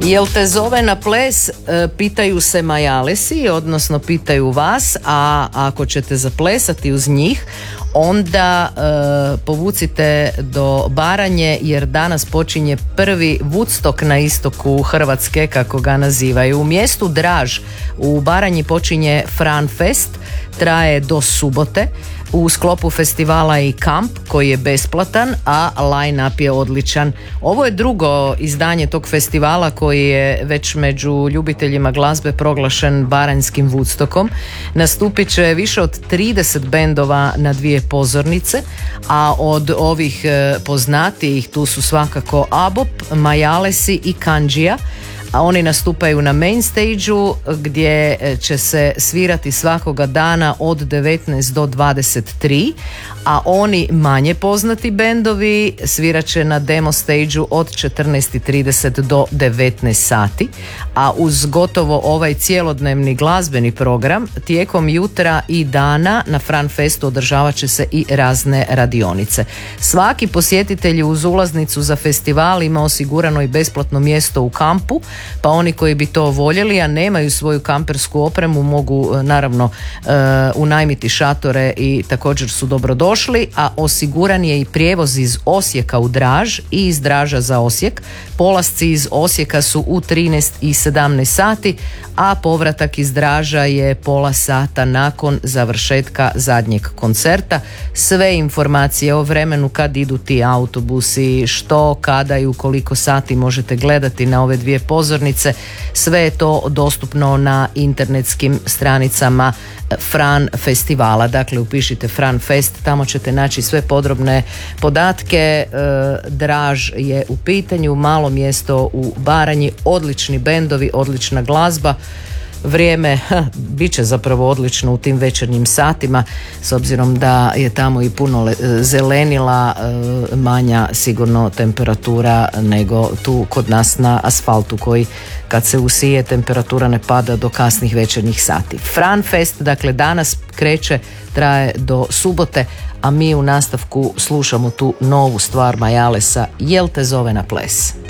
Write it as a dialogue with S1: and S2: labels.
S1: Jel te zove na ples, pitaju se majalesi, odnosno pitaju vas, a ako ćete zaplesati uz njih, onda povucite do Baranje, jer danas počinje prvi Woodstock na istoku Hrvatske, kako ga nazivaju. U mjestu Draž u Baranji počinje Fran Fest, traje do subote. U sklopu festivala i kamp koji je besplatan, a line-up je odličan. Ovo je drugo izdanje tog festivala koji je već među ljubiteljima glazbe proglašen baranjskim Woodstockom. Nastupit će više od 30 bendova na 2 pozornice, a od ovih poznatijih tu su svakako Abop, Majalesi i Kanđija. A oni nastupaju na main stage-u gdje će se svirati svakoga dana od 19 do 23, a oni manje poznati bendovi svirat će na demo stage-u od 14:30 do 19 sati, a uz gotovo ovaj cjelodnevni glazbeni program tijekom jutra i dana na Fran Festu održavat će se i razne radionice. Svaki posjetitelj uz ulaznicu za festival ima osigurano i besplatno mjesto u kampu, pa oni koji bi to voljeli, a nemaju svoju kampersku opremu, mogu naravno unajmiti šatore i također su dobrodošli, a osiguran je i prijevoz iz Osijeka u Draž i iz Draža za Osijek. Polasci iz Osijeka su u 13 i 17 sati, a povratak iz Draža je pola sata nakon završetka zadnjeg koncerta. Sve informacije o vremenu kad idu ti autobusi, što, kada i u koliko sati možete gledati na ove 2 pozornice, sve je to dostupno na internetskim stranicama Fran festivala. Dakle, upišite Fran Fest, tamo ćete naći sve podrobne podatke. Draž je u pitanju, malo mjesto u Baranji, odlični bendovi, odlična glazba. Vrijeme bit će zapravo odlično u tim večernjim satima, s obzirom da je tamo i puno zelenila, manja sigurno temperatura nego tu kod nas na asfaltu, koji kad se usije temperatura ne pada do kasnih večernjih sati. Fran Fest, dakle, danas kreće, traje do subote, a mi u nastavku slušamo tu novu stvar Majalesa, Jel te zove na ples.